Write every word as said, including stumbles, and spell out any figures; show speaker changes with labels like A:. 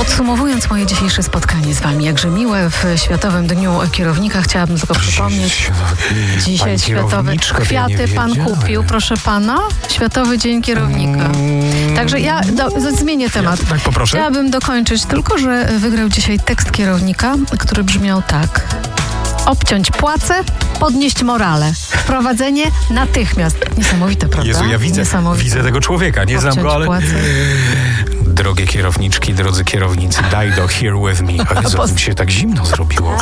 A: Podsumowując moje dzisiejsze spotkanie z wami, jakże miłe w Światowym Dniu Kierownika, chciałabym tylko przypomnieć, dzisiaj światowe kwiaty pan kupił, proszę pana, Światowy Dzień Kierownika. Także ja do, zmienię temat.
B: Ja, tak, poproszę.
A: Chciałabym dokończyć tylko, że wygrał dzisiaj tekst kierownika, który brzmiał tak. Obciąć płace, podnieść morale. Wprowadzenie natychmiast. Niesamowite, prawda?
B: Jezu, ja widzę, widzę tego człowieka, nie znam go, ale...
A: Płace.
B: Drogie kierowniczki, drodzy kierownicy, daj do Here With Me. O Jezu, mi się tak zimno zrobiło.